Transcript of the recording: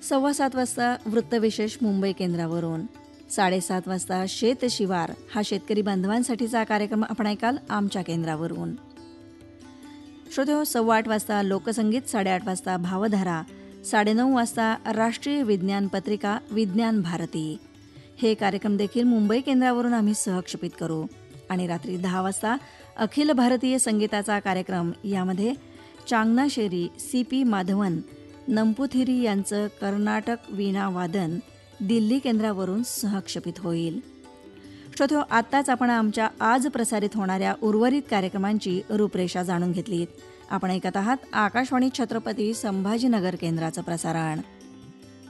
7:15 वाजता वृत्तविशेष मुंबई केंद्रावरून. 7:30 वाजता शेत शिवार हा शेतकरी बांधवांसाठीचा कार्यक्रम आपण ऐकाल आमच्या केंद्रावरून. श्रोतेहो, 8:15 वाजता लोकसंगीत, 8:30 वाजता भावधारा, 9:30 वाजता राष्ट्रीय विज्ञान पत्रिका विज्ञान भारती. हे कार्यक्रम देखील मुंबई केंद्रावरून आम्ही सहक्षेपित करू. आणि रात्री 10 वाजता अखिल भारतीय संगीताचा कार्यक्रम, यामध्ये चांगनाशेरी, CP माधवन, नंपुथिरी यांचं कर्नाटक वीणा वादन दिल्ली केंद्रावरून सहक्षेपित होईल. श्रोतो, आत्ताच आपण आमच्या आज प्रसारित होणाऱ्या उर्वरित कार्यक्रमांची रूपरेषा जाणून घेतलीत. आपण ऐकत आहात आकाशवाणी छत्रपती संभाजीनगर केंद्राचं प्रसारण.